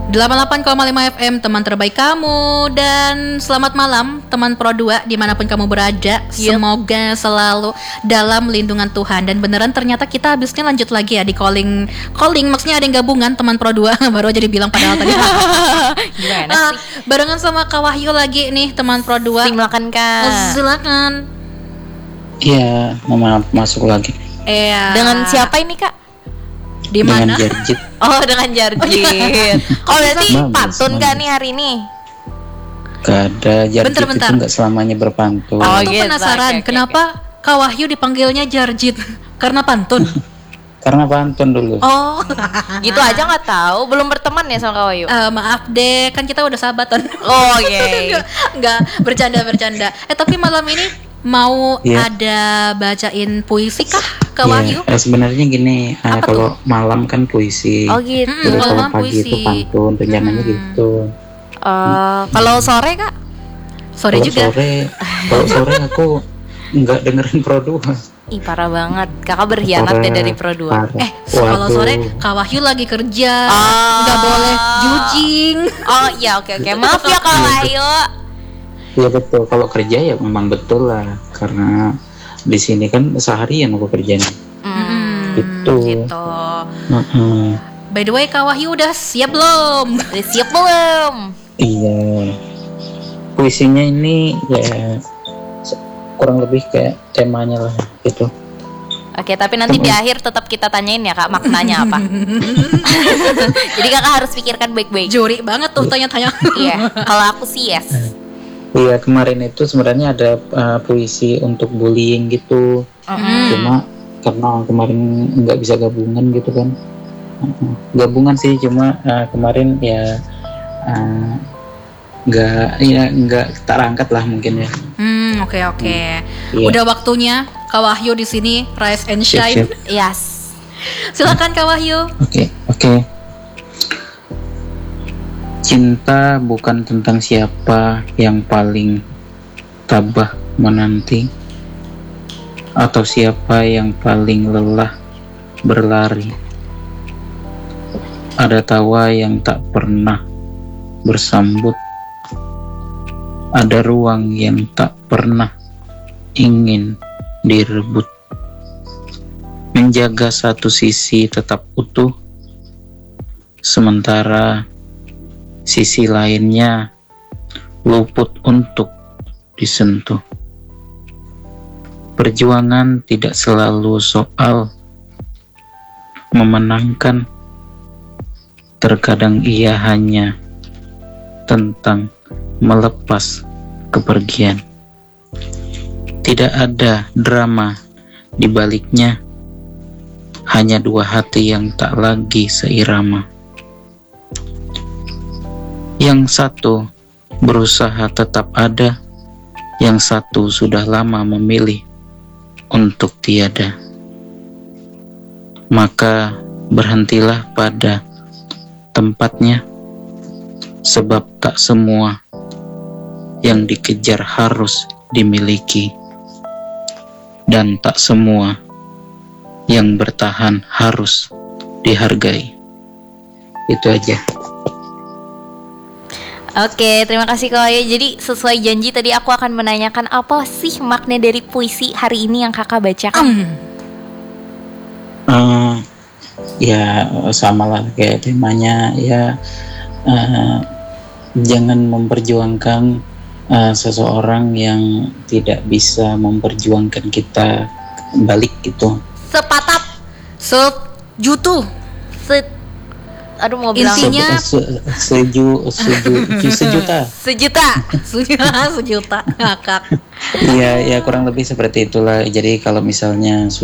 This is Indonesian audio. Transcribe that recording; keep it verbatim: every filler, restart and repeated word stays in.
delapan puluh delapan koma lima F M, teman terbaik kamu. Dan selamat malam teman Pro dua dimanapun kamu berada. Yep. Semoga selalu dalam lindungan Tuhan. Dan beneran ternyata kita habisnya lanjut lagi ya di calling. Calling maksudnya ada yang gabungan teman Pro dua. Baru aja dibilang padahal tadi. Gimana sih? Uh, barengan sama Kak Wahyu lagi nih teman Pro dua. Silakan Kak. Oh, silakan. Iya, mama masuk lagi. Iya. Dengan siapa ini Kak? Di mana? Dengan Jarjit. Oh, dengan Jarjit. Oh, berarti Bagus, pantun bagus. Kak nih hari ini? Gak ada, Jarjit Bentar, bentar. itu gak selamanya berpantun. Oh, Aku gitu. penasaran Oke, oke, kenapa Kak Wahyu dipanggilnya Jarjit? Karena pantun. Karena pantun dulu. Oh, Gitu aja nggak tahu, belum berteman ya sama Kak Wahyu? Eh, maaf deh, kan kita udah sahabatan. Oh, oke. Enggak, bercanda bercanda. Eh tapi malam ini mau Iya. ada bacain puisi kah Kak Iya, Wahyu? eh, sebenarnya gini, eh, Apa kalau malam kan puisi. Oh gitu. Hmm, Terus kalau kalau malam pagi puisi. itu pantun, rencananya Hmm. gitu. Eh, kalau sore Kak? Sore Kalau juga. sore, kalau sore aku nggak dengerin Pro dua. Ih parah banget. Kakak berkhianat Sore deh dari Pro dua. parah. Eh, kalau Waduh. sore Kak Wahyu lagi kerja, Oh. nggak boleh jujing. Oh iya oke oke. Maaf ya Kak Wahyu. Iya betul, kalau kerja ya memang betul lah, karena di sini kan seharian aku kerjanya. Hmm, Gitu. gitu. Heeh. By the way, Kak Wahyu udah siap belum? Udah siap belum? Iya, puisinya ini ya se- kurang lebih kayak temanya lah gitu. Oke, tapi nanti di akhir tetap kita tanyain ya Kak maknanya apa. Jadi Kakak harus pikirkan baik-baik. Juri banget tuh tanya-tanya. Iya, kalau aku sih yes. Iya, kemarin itu sebenarnya ada uh, puisi untuk bullying gitu, Mm-mm. cuma karena kemarin nggak bisa gabungan gitu kan. Uh-uh. Gabungan sih, cuma uh, kemarin ya uh, nggak ya nggak tak angkat lah mungkin ya. Hmm, oke oke. Iya. Udah waktunya Kak Wahyu di sini rise and Siap, shine. siap. Yes. Silakan Kak Wahyu. Oke, oke. Cinta bukan tentang siapa yang paling tabah menanti, atau siapa yang paling lelah berlari. Ada tawa yang tak pernah bersambut, ada ruang yang tak pernah ingin direbut. Menjaga satu sisi tetap utuh, sementara sisi lainnya luput untuk disentuh. Perjuangan tidak selalu soal memenangkan, terkadang ia hanya tentang melepas kepergian. Tidak ada drama di baliknya, hanya dua hati yang tak lagi seirama. Yang satu berusaha tetap ada, yang satu sudah lama memilih untuk tiada. Maka berhentilah pada tempatnya, sebab tak semua yang dikejar harus dimiliki, dan tak semua yang bertahan harus dihargai. Itu aja. Oke, terima kasih Kak Wahyu. Jadi sesuai janji tadi aku akan menanyakan apa sih makna dari puisi hari ini yang Kakak bacakan? Hmm. Uh, ya sama lah kayak temanya ya, uh, jangan memperjuangkan uh, seseorang yang tidak bisa memperjuangkan kita balik gitu. Sepatap, Sejutu. se, aduh mau bilang Intinya- Se- se- seju seju sejuta. sejuta. Sejuta ngakak. Iya ya kurang lebih seperti itulah. Jadi kalau misalnya